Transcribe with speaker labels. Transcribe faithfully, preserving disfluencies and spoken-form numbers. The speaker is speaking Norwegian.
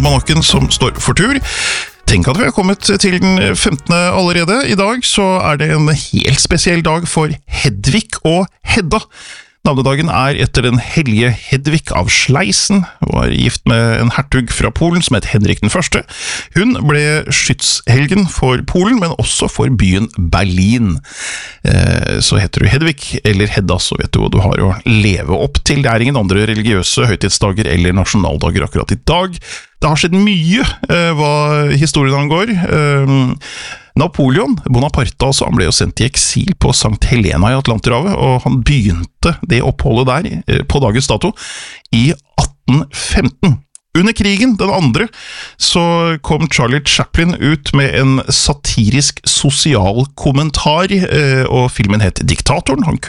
Speaker 1: almanakken som står for tur. Tenk at vi har kommet til den femtende allerede. I dag så er det en helt spesiell dag for Hedvig og Hedda. Navnedagen er etter den hellige Hedvig av Sleisen, og er gift med en hertug fra Polen som het Henrik den første. Hun ble skytshelgen for Polen, men også for byen Berlin. Eh, så heter du Hedvig eller Hedda, så vet du hva du har å leve opp til. Det er ingen andre religiøse høytidsdager eller nasjonaldager akkurat i dag. Det har skjedd mye eh, hva historien angår. Eh, Napoleon Bonaparte altså, han ble jo sendt i eksil på Sankt Helena i Atlanterhavet, og han begynte det oppholdet der eh, på dagens dato i atten femten. Under krigen, den andre, så kom Charlie Chaplin ut med en satirisk sosial kommentar, eh, og filmen het Diktatoren. Han